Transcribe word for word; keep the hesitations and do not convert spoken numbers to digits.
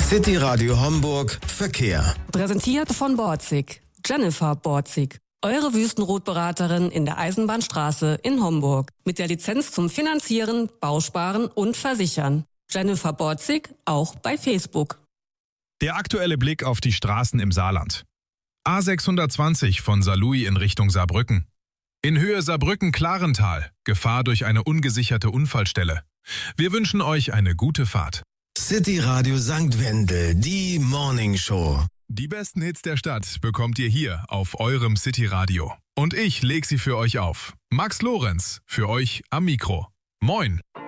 City Radio Homburg Verkehr. Präsentiert von Borzig. Jennifer Borzig. Eure Wüstenrotberaterin in der Eisenbahnstraße in Homburg. Mit der Lizenz zum Finanzieren, Bausparen und Versichern. Jennifer Borzig, auch bei Facebook. Der aktuelle Blick auf die Straßen im Saarland. A sechshundertzwanzig von Saarlouis in Richtung Saarbrücken. In Höhe Saarbrücken-Klarental. Gefahr durch eine ungesicherte Unfallstelle. Wir wünschen euch eine gute Fahrt. City Radio Sankt Wendel, die Morning Show. Die besten Hits der Stadt bekommt ihr hier auf eurem City Radio. Und ich leg sie für euch auf. Max Lorenz, für euch am Mikro. Moin!